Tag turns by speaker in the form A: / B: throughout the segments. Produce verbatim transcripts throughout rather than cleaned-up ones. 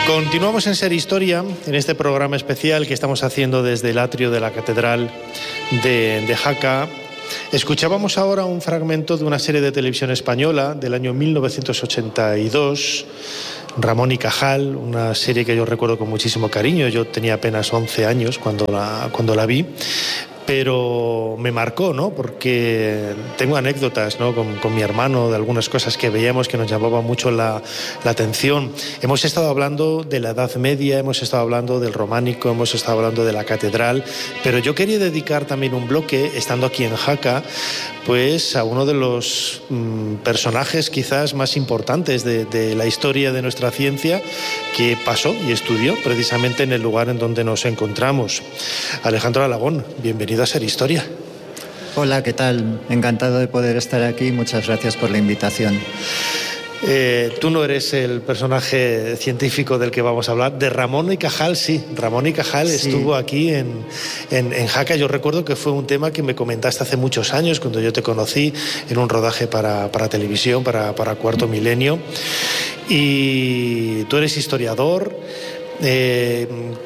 A: Continuamos en Ser Historia, en este programa especial que estamos haciendo desde el atrio de la Catedral de, de Jaca. Escuchábamos ahora un fragmento de una serie de televisión española del año mil novecientos ochenta y dos, Ramón y Cajal, una serie que yo recuerdo con muchísimo cariño. Yo tenía apenas once años cuando la, cuando la vi, pero me marcó, ¿no? Porque tengo anécdotas, ¿no? Con, con mi hermano de algunas cosas que veíamos que nos llamaban mucho la, la atención. Hemos estado hablando de la Edad Media, hemos estado hablando del románico, hemos estado hablando de la catedral, pero yo quería dedicar también un bloque, estando aquí en Jaca, pues a uno de los mmm, personajes quizás más importantes de, de la historia de nuestra ciencia, que pasó y estudió precisamente en el lugar en donde nos encontramos. Alejandro Alagón, bienvenido a Ser Historia.
B: Hola, ¿qué tal? Encantado de poder estar aquí, muchas gracias por la invitación.
A: Eh, tú no eres el personaje científico del que vamos a hablar. De Ramón y Cajal, sí. Ramón y Cajal sí. Estuvo aquí en, en, en Jaca. Yo recuerdo que fue un tema que me comentaste hace muchos años, cuando yo te conocí en un rodaje para, para televisión, para, para Cuarto Milenio. Y tú eres historiador. Eh,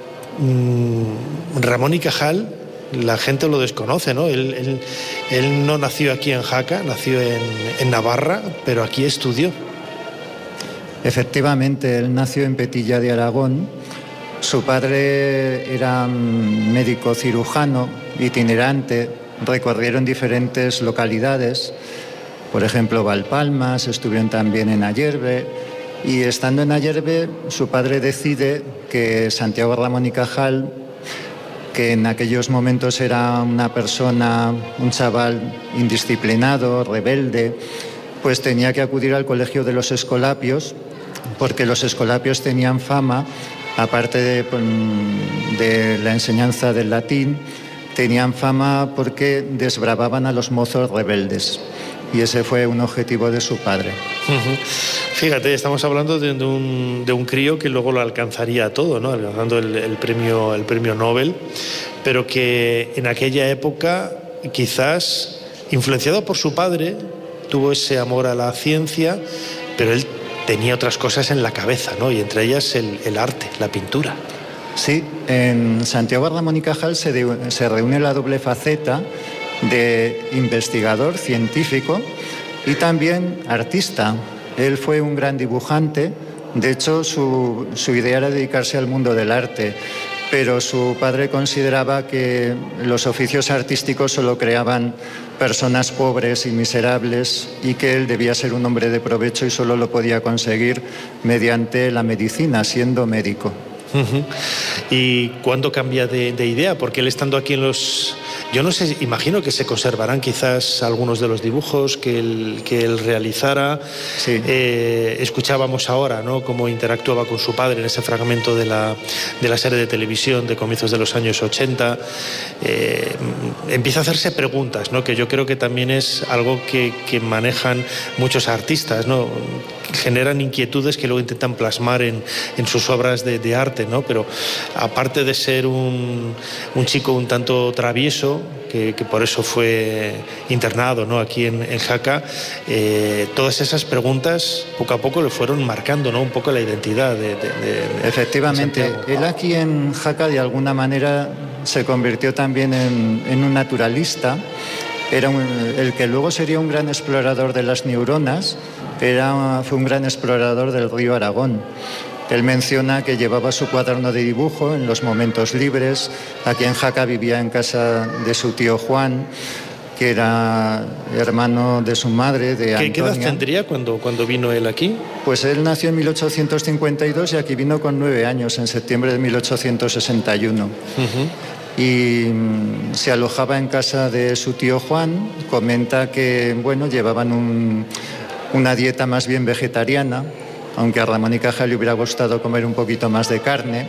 A: Ramón y Cajal, la gente lo desconoce, ¿no? Él, él, él no nació aquí en Jaca, nació en, en Navarra, pero aquí estudió.
B: Efectivamente, él nació en Petilla de Aragón. Su padre era médico cirujano, itinerante, recorrieron diferentes localidades, por ejemplo Valpalmas, estuvieron también en Ayerbe, y estando en Ayerbe, su padre decide que Santiago Ramón y Cajal, que en aquellos momentos era una persona, un chaval indisciplinado, rebelde, pues tenía que acudir al colegio de los Escolapios, porque los Escolapios tenían fama, aparte de, de la enseñanza del latín, tenían fama porque desbravaban a los mozos rebeldes. Y ese fue un objetivo de su padre.
A: Uh-huh. Fíjate, estamos hablando de, de, un, de un crío que luego lo alcanzaría todo, ¿no? Alcanzando el, el, premio, el premio Nobel, pero que en aquella época, quizás influenciado por su padre, tuvo ese amor a la ciencia, pero él tenía otras cosas en la cabeza, ¿no? Y entre ellas el, el arte, la pintura.
B: Sí, en Santiago Ramón y Cajal se, de, se reúne la doble faceta de investigador científico y también artista. Él fue un gran dibujante, de hecho su, su idea era dedicarse al mundo del arte, pero su padre consideraba que los oficios artísticos solo creaban personas pobres y miserables y que él debía ser un hombre de provecho y solo lo podía conseguir mediante la medicina, siendo médico.
A: Uh-huh. ¿Y cuándo cambia de, de idea? Porque él estando aquí en los... Yo no sé, imagino que se conservarán quizás algunos de los dibujos que él, que él realizara.
B: Sí.
A: Eh, escuchábamos ahora, ¿no?, cómo interactuaba con su padre en ese fragmento de la, de la serie de televisión de comienzos de los años ochenta. Eh, empieza a hacerse preguntas, ¿no?, que yo creo que también es algo que, que manejan muchos artistas, ¿no? Generan inquietudes que luego intentan plasmar en, en sus obras de, de arte, ¿no? Pero aparte de ser un, un chico un tanto travieso, que, que por eso fue internado, ¿no?, aquí en, en Jaca, eh, todas esas preguntas poco a poco le fueron marcando, ¿no?, un poco la identidad de, de, de
B: Efectivamente,
A: de
B: él aquí en Jaca de alguna manera se convirtió también en, en un naturalista. Era un, el que luego sería un gran explorador de las neuronas, era, fue un gran explorador del río Aragón. Él menciona que llevaba su cuaderno de dibujo en los momentos libres. Aquí en Jaca vivía en casa de su tío Juan, que era hermano de su madre, de Antonia.
A: ¿Qué edad tendría cuando, cuando vino él aquí?
B: Pues él nació en mil ochocientos cincuenta y dos y aquí vino con nueve años, en septiembre de mil ochocientos sesenta y uno. Uh-huh. Y se alojaba en casa de su tío Juan. Comenta que, bueno, llevaban un, una dieta más bien vegetariana, aunque a Ramón y Cajal le hubiera gustado comer un poquito más de carne.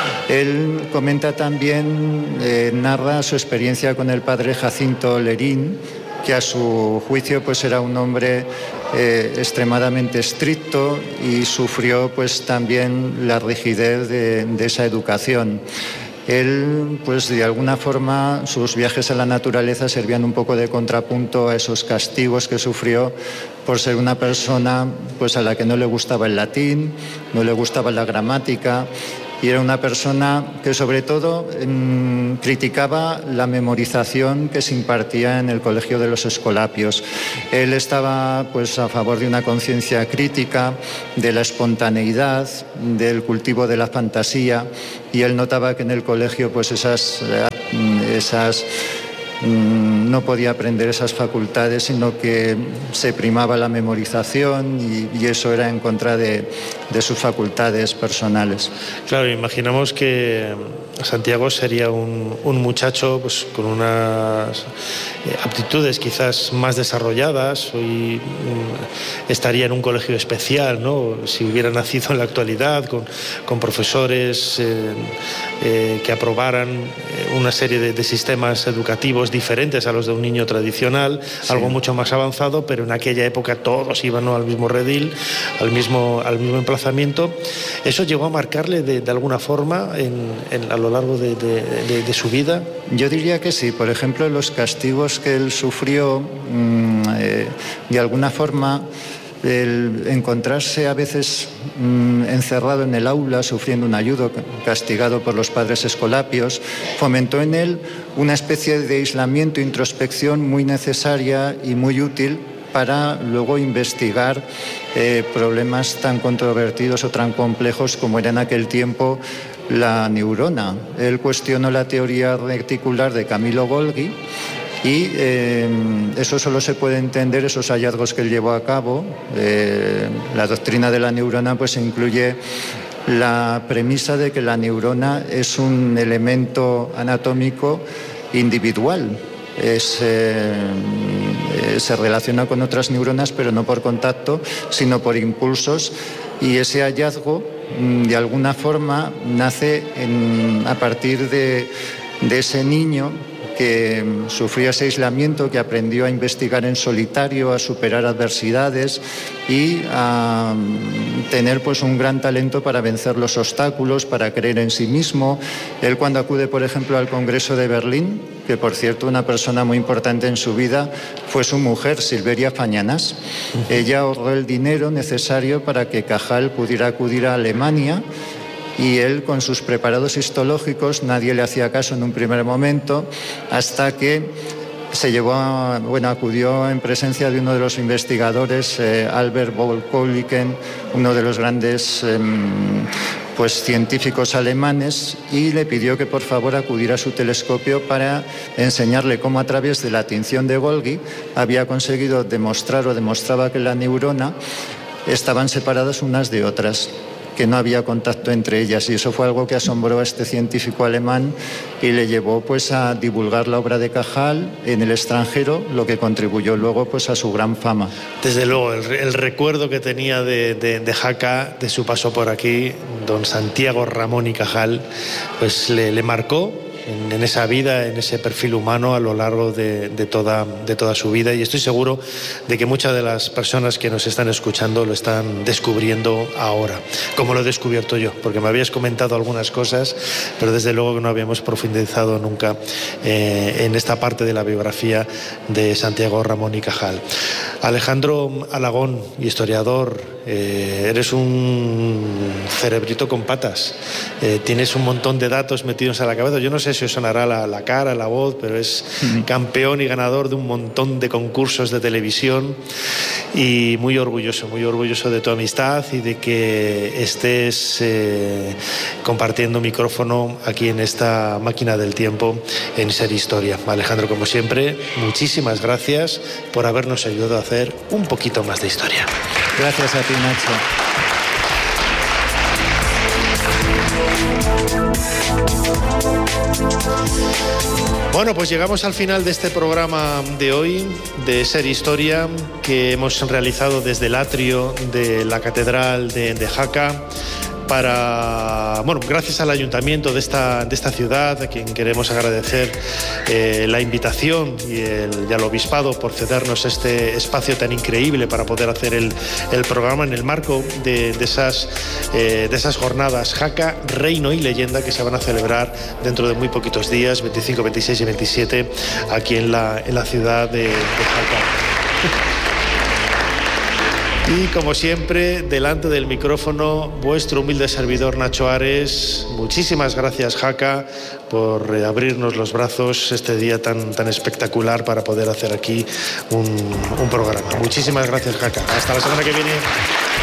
B: Él comenta también, eh, narra su experiencia con el padre Jacinto Lerín, que a su juicio pues era un hombre eh, extremadamente estricto y sufrió pues también la rigidez de, de esa educación. Él, pues de alguna forma, sus viajes a la naturaleza servían un poco de contrapunto a esos castigos que sufrió por ser una persona pues a la que no le gustaba el latín, no le gustaba la gramática, y era una persona que sobre todo mmm, criticaba la memorización que se impartía en el Colegio de los Escolapios. Él estaba pues a favor de una conciencia crítica, de la espontaneidad, del cultivo de la fantasía, y él notaba que en el colegio pues esas, esas no podía aprender esas facultades, sino que se primaba la memorización y, y eso era en contra de, de sus facultades personales.
A: Claro, imaginamos que Santiago sería un, un muchacho pues, con unas aptitudes quizás más desarrolladas y um, estaría en un colegio especial, ¿no? Si hubiera nacido en la actualidad con, con profesores eh, eh, que aprobaran una serie de, de sistemas educativos diferentes a los de un niño tradicional, sí. Algo mucho más avanzado, pero en aquella época todos iban, ¿no?, al mismo redil, al mismo, al mismo emplazamiento. ¿Eso llegó a marcarle de, de alguna forma en, en, a lo largo de, de, de, de su vida?
B: Yo diría que sí. Por ejemplo, los castigos que él sufrió, mmm, eh, de alguna forma, el encontrarse a veces mmm, encerrado en el aula, sufriendo un ayudo, castigado por los padres escolapios, fomentó en él una especie de aislamiento, introspección muy necesaria y muy útil para luego investigar eh, problemas tan controvertidos o tan complejos como era en aquel tiempo la neurona. Él cuestionó la teoría reticular de Camillo Golgi y eh, eso solo se puede entender, esos hallazgos que él llevó a cabo. Eh, la doctrina de la neurona pues incluye la premisa de que la neurona es un elemento anatómico individual. Es, eh, eh, se relaciona con otras neuronas, pero no por contacto, sino por impulsos, y ese hallazgo de alguna forma nace en, a partir de, de ese niño que sufrió ese aislamiento, que aprendió a investigar en solitario, a superar adversidades y a tener pues un gran talento para vencer los obstáculos, para creer en sí mismo. Él, cuando acude, por ejemplo, al Congreso de Berlín, que por cierto una persona muy importante en su vida fue su mujer, Silveria Fañanas. Uh-huh. Ella ahorró el dinero necesario para que Cajal pudiera acudir a Alemania, y él, con sus preparados histológicos, nadie le hacía caso en un primer momento, hasta que se llevó a, bueno, acudió en presencia de uno de los investigadores, eh, Albert Boll-Koliken, uno de los grandes eh, pues, científicos alemanes, y le pidió que por favor acudiera a su telescopio para enseñarle cómo, a través de la tinción de Golgi, había conseguido demostrar o demostraba que la neurona estaban separadas unas de otras, que no había contacto entre ellas, y eso fue algo que asombró a este científico alemán y le llevó pues a divulgar la obra de Cajal en el extranjero, lo que contribuyó luego pues a su gran fama.
A: Desde luego, el, el recuerdo que tenía de, de, de Jaca, de su paso por aquí, don Santiago Ramón y Cajal, pues le, le marcó En, en esa vida, en ese perfil humano a lo largo de, de, toda, de toda su vida, y estoy seguro de que muchas de las personas que nos están escuchando lo están descubriendo ahora, como lo he descubierto yo, porque me habías comentado algunas cosas, pero desde luego que no habíamos profundizado nunca eh, en esta parte de la biografía de Santiago Ramón y Cajal. Alejandro Alagón, historiador, eh, eres un cerebrito con patas, eh, tienes un montón de datos metidos a la cabeza. Yo no sé si os sonará la, la cara, la voz, pero es uh-huh. campeón y ganador de un montón de concursos de televisión, y muy orgulloso, muy orgulloso de tu amistad y de que estés eh, compartiendo micrófono aquí en esta máquina del tiempo en Ser Historia. Alejandro, como siempre, muchísimas gracias por habernos ayudado a hacer un poquito más de historia.
B: Gracias a ti, Nacho.
A: Bueno, pues llegamos al final de este programa de hoy, de Ser Historia, que hemos realizado desde el atrio de la Catedral de, de Jaca, para, bueno, gracias al ayuntamiento de esta, de esta ciudad, a quien queremos agradecer eh, la invitación y, el, y al obispado por cedernos este espacio tan increíble para poder hacer el, el programa en el marco de, de, esas, eh, de esas jornadas Jaca, Reino y Leyenda que se van a celebrar dentro de muy poquitos días, veinticinco, veintiséis y veintisiete, aquí en la, en la ciudad de, de Jaca. Y como siempre, delante del micrófono, vuestro humilde servidor Nacho Ares. Muchísimas gracias, Jaca, por abrirnos los brazos este día tan, tan espectacular para poder hacer aquí un, un programa. Muchísimas gracias, Jaca. Hasta la semana que viene.